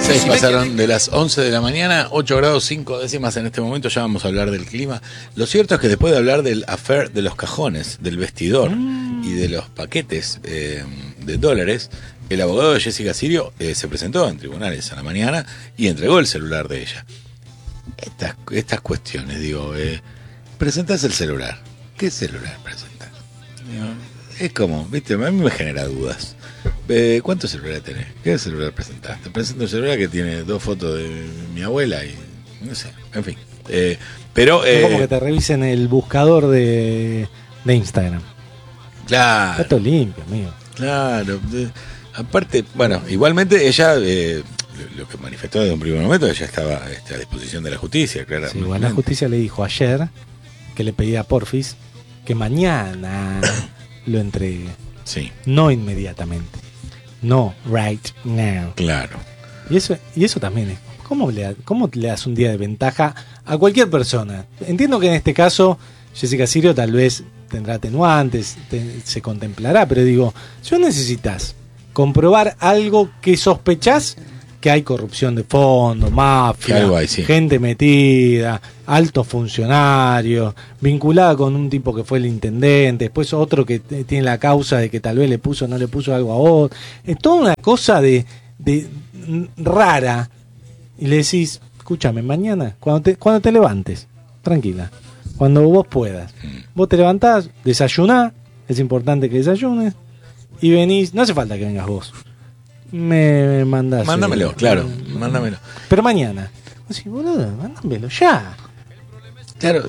6 pasaron de las 11 de la mañana, 8 grados 5 décimas en este momento. Ya vamos a hablar del clima. Lo cierto es que después de hablar del affair de los cajones, del vestidor y de los paquetes de dólares, el abogado de Jessica Sirio se presentó en tribunales a la mañana y entregó el celular de ella. Estas cuestiones, digo, presentás el celular. ¿Qué celular presentás? Es como, viste, a mí me genera dudas. ¿Cuántos celulares tenés? ¿Qué celular presentás? Te presento un celular que tiene 2 fotos de mi abuela y no sé, en fin. Pero es como que te revisen el buscador de Instagram. Claro. Está todo limpio, amigo. Claro. Aparte, bueno, igualmente ella, lo que manifestó desde un primer momento, ella estaba a disposición de la justicia, claro. Sí, igual la justicia le dijo ayer que le pedía a Porfis que mañana lo entregue. Sí. No inmediatamente. No right now. Claro. Y eso también es. ¿Cómo le das un día de ventaja a cualquier persona? Entiendo que en este caso Jessica Sirio tal vez tendrá atenuantes, se contemplará, pero digo, si vos necesitas comprobar algo que sospechás que hay corrupción de fondo, mafia, hay, sí, gente metida, altos funcionarios, vinculada con un tipo que fue el intendente, después otro que tiene la causa de que tal vez le puso o no le puso algo a vos. Es toda una cosa de rara. Y le decís, escúchame, mañana, cuando te levantes, tranquila, cuando vos puedas, vos te levantás, desayunás, es importante que desayunes, y venís, no hace falta que vengas vos. Me mandás. Mándamelo, claro, mándamelo. Pero mañana. Así, boludo, mándamelo ya. Claro,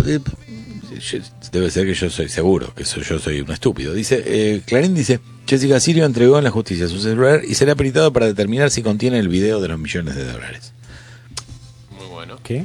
debe ser que yo soy seguro, que yo soy un estúpido. Dice, Clarín dice, Jessica Sirio entregó en la justicia su celular y será peritado para determinar si contiene el video de los millones de dólares. Muy bueno. ¿Qué?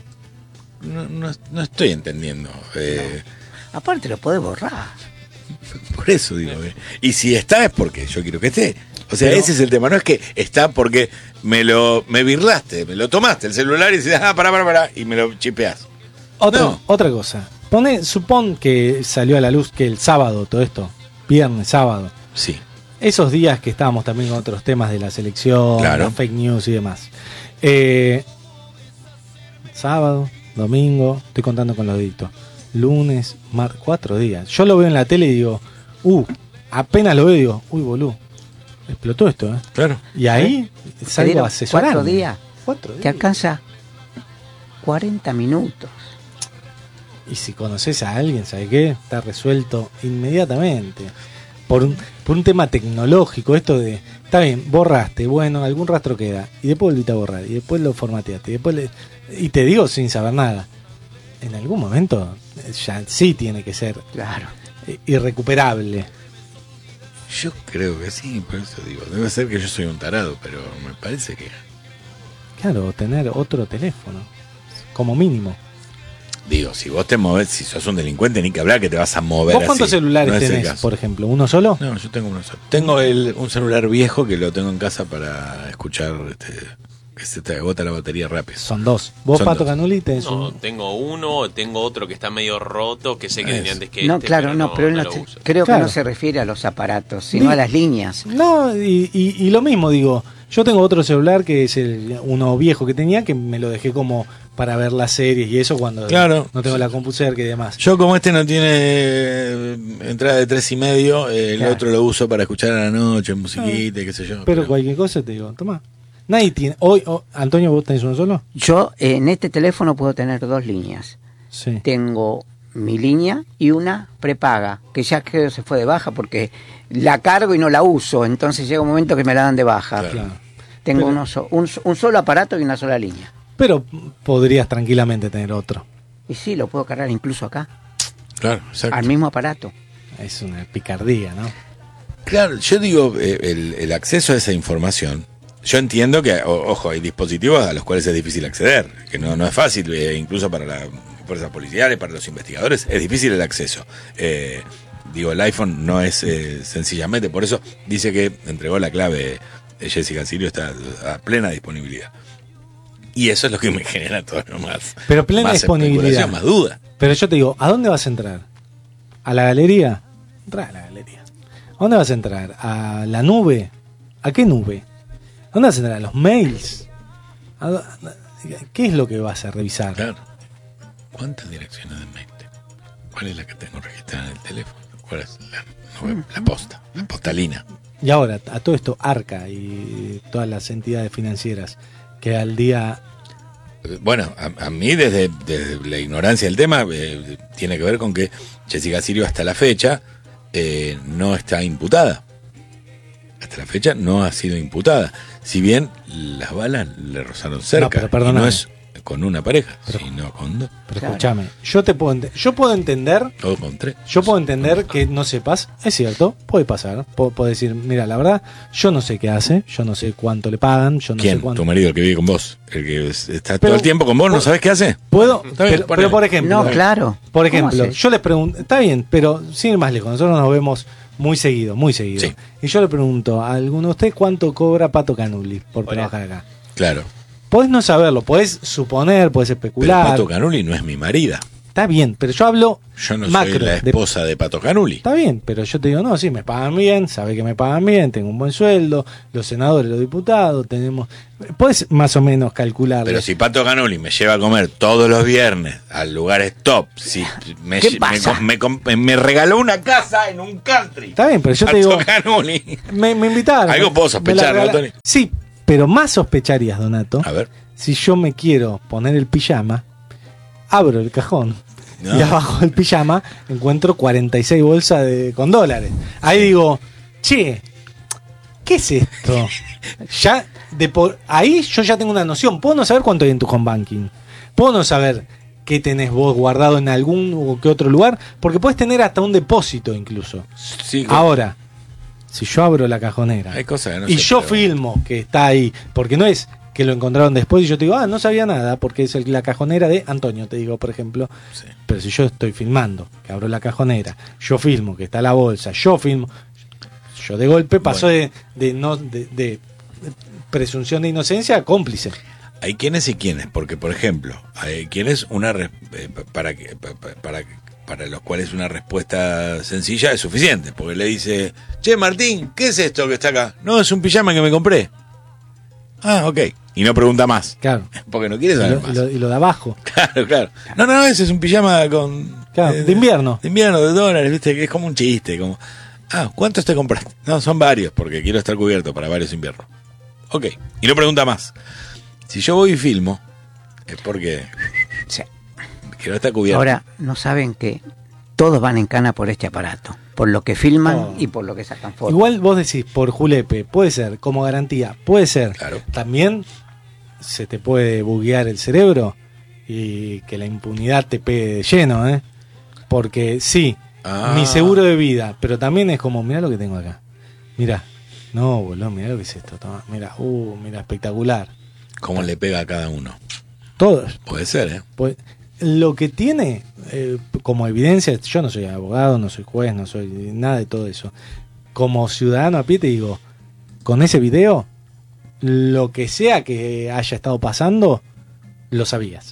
No estoy entendiendo. No. Aparte lo podés borrar. Por eso digo. Y si está es porque yo quiero que esté. O sea, ese es el tema, no es que está porque me birlaste, me lo tomaste el celular y dices, pará, y me lo chipeás. Otra cosa. Supón que salió a la luz que el sábado, todo esto, viernes, sábado. Sí. Esos días que estábamos también con otros temas de la selección, claro, las fake news y demás. Sábado, domingo, estoy contando con los deditos. Lunes, 4 días. Yo lo veo en la tele y digo, apenas lo veo y digo, boludo. Explotó esto, ¿eh? Claro. Y ahí salgo a asesorar. 4 días. Te alcanza 40 minutos. Y si conoces a alguien, ¿sabes qué? Está resuelto inmediatamente. Por un tema tecnológico, esto de, está bien, borraste, bueno, algún rastro queda. Y después volviste a borrar. Y después lo formateaste. Y te digo sin saber nada. En algún momento ya sí tiene que ser, claro, irrecuperable. Yo creo que sí, por eso digo, debe ser que yo soy un tarado, pero me parece que... Claro, tener otro teléfono, como mínimo. Digo, si vos te movés, si sos un delincuente, ni que hablar que te vas a mover. ¿Vos cuántos celulares no tenés, por ejemplo? ¿Uno solo? No, yo tengo uno solo. Tengo un celular viejo que lo tengo en casa para escuchar, que se te agota la batería rápido. Son 2. ¿Vos, Pato Canuli, tenés uno? Tengo uno, tengo otro que está medio roto, que sé que tenía antes que no, claro, pero él creo que no se refiere a los aparatos, sino a las líneas. No, y lo mismo, digo, yo tengo otro celular que es uno viejo que tenía, que me lo dejé como para ver las series y eso cuando no tengo la compu cerca y demás. Yo como no tiene entrada de 3,5, el otro lo uso para escuchar a la noche, musiquita y qué sé yo. Pero cualquier cosa te digo, toma. Nadie tiene. Antonio, ¿vos tenés uno solo? Yo en este teléfono puedo tener 2 líneas. Sí. Tengo mi línea y una prepaga, que ya creo se fue de baja porque la cargo y no la uso, entonces llega un momento que me la dan de baja. Claro. Tengo un solo aparato y una sola línea. Pero podrías tranquilamente tener otro. Y sí, lo puedo cargar incluso acá. Claro, exacto. Al mismo aparato. Es una picardía, ¿no? Claro, yo digo, el acceso a esa información. Yo entiendo que, ojo, hay dispositivos a los cuales es difícil acceder, que no es fácil, incluso para las fuerzas policiales, para los investigadores, es difícil el acceso. Digo, el iPhone no es sencillamente, por eso dice que entregó la clave Jessica Sirio, está a plena disponibilidad. Y eso es lo que me genera todo lo más. Pero plena disponibilidad. Más duda. Pero yo te digo, ¿a dónde vas a entrar? ¿A la galería? Entra a la galería. ¿A dónde vas a entrar? ¿A la nube? ¿A qué nube? ¿A dónde vas a entrar? ¿A los mails? ¿Qué es lo que vas a revisar? Claro. ¿Cuántas direcciones de mail tengo? ¿Cuál es la que tengo registrada en el teléfono? ¿Cuál es la posta? La postalina. Y ahora, a todo esto, Arca y todas las entidades financieras que al día... Bueno, a mí desde la ignorancia del tema tiene que ver con que Jessica Sirio hasta la fecha no está imputada. Hasta la fecha no ha sido imputada. Si bien las balas le rozaron cerca, pero perdóname. y no es con una pareja, Pero- sino con dos. Pero Claro. escúchame, yo puedo entender... O con tres. Yo puedo entender que no sepas, es cierto, puede pasar. Puedo decir, mira, la verdad, yo no sé qué hace, yo no sé cuánto le pagan, yo no ¿Quién? sé cuánto. Tu marido, el que vive con vos. El que está Pero- todo el tiempo con vos, ¿no sabés qué hace? Puedo, Está bien, pero, ponele. por ejemplo, No, claro. por ¿Cómo ejemplo, hace? yo les pregunto, está bien, pero sin ir más lejos, nosotros nos vemos muy seguido. Sí. Y yo le pregunto a alguno de ustedes cuánto cobra Pato Canuli por Hola. trabajar acá. Claro. Podés no saberlo, podés suponer, podés Pero especular. Pato Canuli no es mi marida. Está bien, pero yo hablo Yo no macro. soy la esposa de Pato Canuli. Está bien, pero yo te digo, no, sí, me pagan bien, sabe que me pagan bien, tengo un buen sueldo, los senadores, los diputados, tenemos... Puedes más o menos calcular. Pero si Pato Canuli me lleva a comer todos los viernes a lugares top, si me, ¿Qué pasa? me regaló una casa en un country. Está bien, pero yo te Pato digo, Canuli. me invitaron. Algo puedo sospechar, me la ¿no, Tony? Sí, pero más sospecharías, Donato, A ver. si yo me quiero poner el pijama, abro el cajón No. y abajo del pijama encuentro 46 bolsas con dólares. Ahí digo, che, ¿qué es esto? Ya ahí yo ya tengo una noción. Puedo no saber cuánto hay en tu home banking. Puedo no saber qué tenés vos guardado en algún o qué otro lugar, porque puedes tener hasta un depósito incluso. Sí, Ahora, si yo abro la cajonera hay cosas que no y sé, yo pero- filmo que está ahí, porque no es que lo encontraron después y yo te digo, no sabía nada, porque es la cajonera de Antonio, te digo, por ejemplo. Sí. Pero si yo estoy filmando, que abro la cajonera, yo filmo que está la bolsa, yo filmo, yo de golpe paso de presunción de inocencia a cómplice. Hay quienes y quienes, porque por ejemplo, hay quienes para los cuales una respuesta sencilla es suficiente, porque le dice, che Martín, ¿qué es esto que está acá? No, es un pijama que me compré. Ah, ok. Y no pregunta más, Claro. porque no quiere Y saber lo, más. y lo- y lo de abajo. Claro, claro. No, ese es un pijama con... Claro, de invierno. De invierno, de dólares, viste, que es como un chiste, como... Ah, ¿cuántos te compraste? No, son varios, porque quiero estar cubierto para varios inviernos. Ok. Y no pregunta más. Si yo voy y filmo, es porque Sí. quiero estar cubierto. Ahora, no saben que todos van en cana por este aparato, por lo que filman Oh. y por lo que sacan fotos. Igual vos decís, por Julepe, puede ser, como garantía, puede ser. Claro. También se te puede buguear el cerebro y que la impunidad te pegue de lleno, ¿eh? Porque sí, Ah. mi seguro de vida, pero también es como, mirá lo que tengo acá. Mirá. No, boludo, mirá lo que es esto. Toma, mirá, mirá, espectacular. ¿Cómo le pega a cada uno? Todos. Puede ser, ¿eh? Pues, lo que tiene como evidencia, yo no soy abogado, no soy juez, no soy nada de todo eso. Como ciudadano a pie te digo, con ese video, lo que sea que haya estado pasando, lo sabías.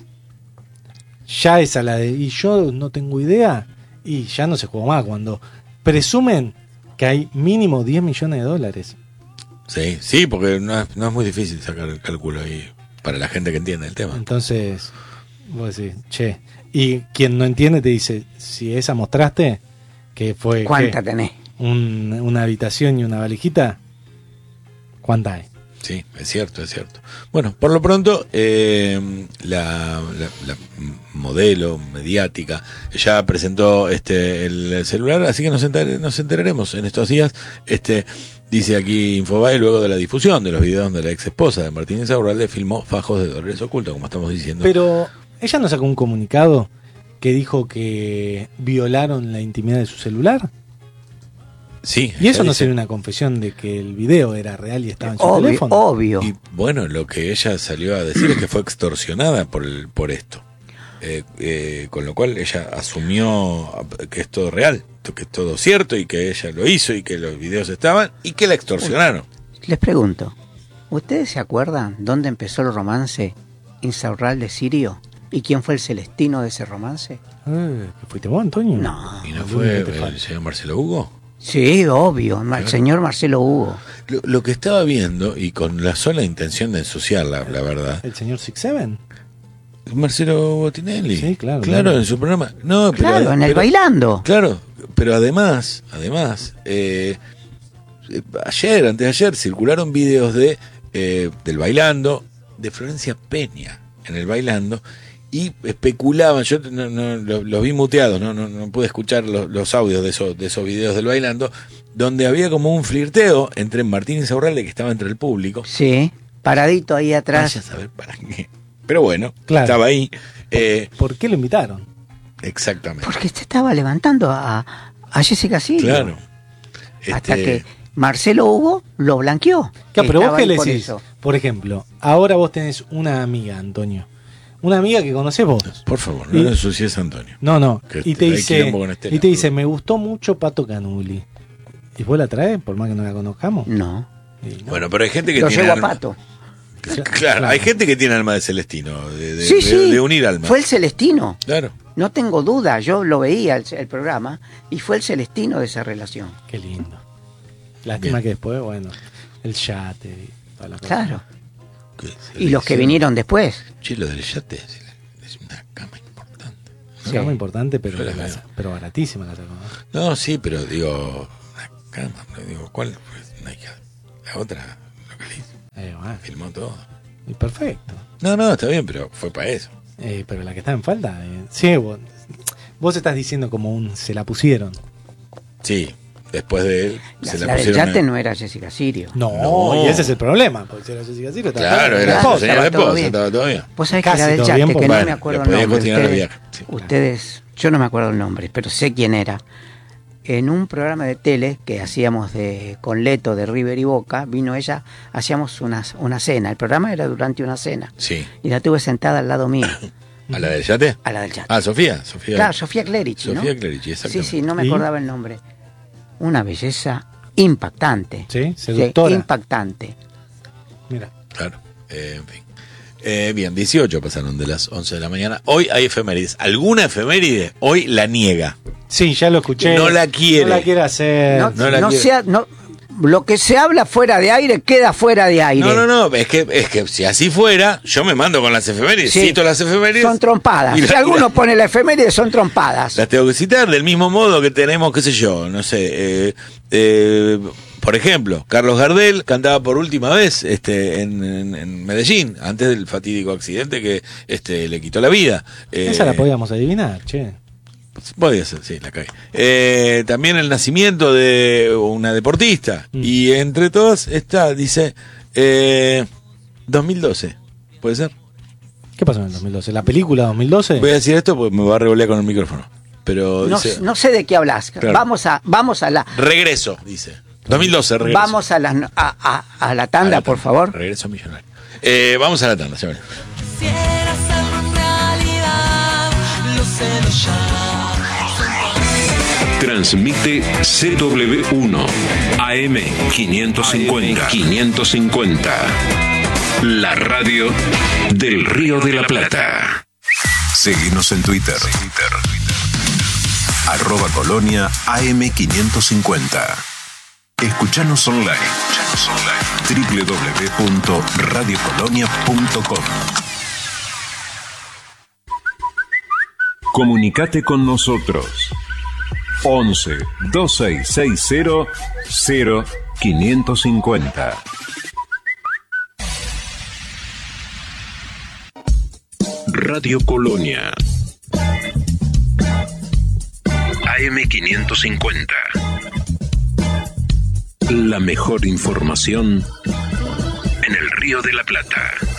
Ya esa la de, y yo no tengo idea, y ya no se juega más cuando presumen que hay mínimo 10 millones de dólares. Sí, sí, porque no es muy difícil sacar el cálculo ahí para la gente que entiende el tema. Entonces, vos decís, che, y quien no entiende te dice, si esa mostraste, que fue ¿Cuánta ¿qué? tenés? Una habitación y una valijita, ¿cuánta hay? Sí, es cierto, es cierto. Bueno, por lo pronto, la modelo mediática ya presentó el celular, así que nos enteraremos en estos días. Dice aquí Infobae, luego de la difusión de los videos donde la ex esposa de Martín Insaurralde filmó fajos de dólares ocultos, como estamos diciendo. Pero ella no sacó un comunicado que dijo que violaron la intimidad de su celular. Sí, Y eso ella no dice- sería una confesión de que el video era real y estaba en su Obvio, teléfono. obvio. Y bueno, lo que ella salió a decir es que fue extorsionada por esto. Con lo cual ella asumió que es todo real, que es todo cierto y que ella lo hizo y que los videos estaban y que la extorsionaron. Les pregunto, ¿ustedes se acuerdan dónde empezó el romance Insaurralde Sirio? ¿Y quién fue el celestino de ese romance? ¿Que fuiste vos, Antonio? No. ¿Y no boludo, fue ¿qué te el falta? señor Marcelo Hugo? Sí, obvio, el señor Marcelo Hugo. Lo que estaba viendo, y con la sola intención de ensuciarla, la verdad, ¿El señor Six Seven? Marcelo Botinelli. Sí, claro. Claro, en su programa. No, Claro, en el Bailando. Claro, pero además, ayer, antes de ayer, circularon videos del Bailando, de Florencia Peña en el Bailando, y especulaban, yo los vi muteados, no pude escuchar los audios de esos videos del Bailando, donde había como un flirteo entre Martín Insaurralde, que estaba entre el público. Sí, paradito ahí atrás. Vaya a saber para qué. Pero bueno, Claro. estaba ahí. ¿Por qué lo invitaron? Exactamente. Porque se estaba levantando a Jessica Sirio. Claro. Hasta que Marcelo Hugo lo blanqueó. Claro, pero vos Estaba qué ahí le por decís. eso. Por ejemplo, ahora vos tenés una amiga, Antonio. Una amiga que conocés vos. Por favor, no Y- lo ensucies, Antonio. No. Que Y te hay dice, quilombo con Estela. y te dice, me gustó mucho Pato Canuli. ¿Y vos la traes, por más que no la conozcamos? No. Y no. Bueno, pero hay gente que Lo tiene llevo a alma. Pato. Claro, hay gente que tiene alma de Celestino, Sí, sí. de unir almas. Fue el Celestino. Claro. No tengo duda. Yo lo veía el programa y fue el Celestino de esa relación. Qué lindo. Lástima Bien. que después, bueno, el yate y toda la cosa. Claro. Que Y los que vinieron después. Che, lo del yate es una cama importante. Una Sí. cama importante, pero, Yo la veo. pero baratísima la sacó, ¿no? No, sí, pero digo, una cama. No digo, ¿cuál fue? La otra localiza. Bueno, Filmó todo. y perfecto. No, está bien, pero fue para eso. Pero la que está en falta, sí, vos estás diciendo como se la pusieron. Sí, después de él La, se la la del pusieron. yate no era Jessica Sirio. No, y ese es el problema, porque si era Jessica Sirio, estaba Claro, era Claro, su señora estaba todo esposa, bien. estaba todo bien. Vos sabés que Casi la del todo yate, bien, que porque- no Bueno, me acuerdo le el podía nombre. continuar el viaje, sí. Ustedes, yo no me acuerdo el nombre, pero sé quién era. En un programa de tele que hacíamos con Leto de River y Boca, vino ella, hacíamos una cena. El programa era durante una cena. Sí. Y la tuve sentada al lado mío, ¿A la del yate? a la del yate. Ah, Sofía. Claro, Sofía Clerici, ¿no? Sofía Clerici, Sí, exactamente. sí, no me ¿Y? acordaba el nombre. Una belleza impactante. Sí, seductora. Impactante. Mira, Claro, en fin. Bien, 18 pasaron de las 11 de la mañana. Hoy hay efemérides. ¿Alguna efeméride? Hoy la niega. sí, ya lo escuché. No la quiere. No la quiere hacer. no la quiere. Lo que se habla fuera de aire queda fuera de aire. No, es que si así fuera, yo me mando con las efemérides, Sí. cito las efemérides. Son trompadas. y Si la- alguno pone la efeméride, son trompadas. las tengo que citar del mismo modo que tenemos, qué sé yo, no sé, por ejemplo, Carlos Gardel cantaba por última vez en Medellín, antes del fatídico accidente que le quitó la vida. Esa la podíamos adivinar, che. Podía ser, sí, la caí. También el nacimiento de una deportista. Y entre todas, dice 2012. ¿Puede ser? ¿Qué pasó en el 2012? ¿La película 2012? Voy a decir esto porque me va a revolear con el micrófono. Pero No, dice. no sé de qué hablas. Claro. Vamos a la Regreso, dice. 2012, regreso. vamos a la tanda, por favor. Regreso millonario. Vamos a la tanda, ya veremos. Quisiera hacerlo realidad, lo sé ya. Transmite CW1 AM 550. La radio del Río de la Plata. Seguinos en Twitter. @Colonia AM550. Escuchanos online. www.radiocolonia.com. Comunicate con nosotros. 11 2660 0550. Radio Colonia. AM550. La mejor información en el Río de la Plata.